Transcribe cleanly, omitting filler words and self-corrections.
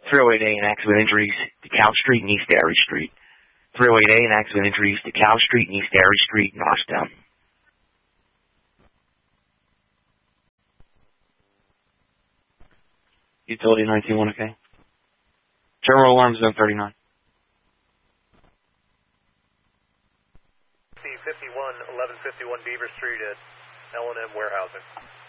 308A and accident injuries to Cal Street and East Airy Street. 308A and accident injuries to Cal Street and East Airy Street, Norristown. Utility 19-1, okay. Terminal alarm zone 39. C-51, 1151 Beaver Street at L&M Warehousing.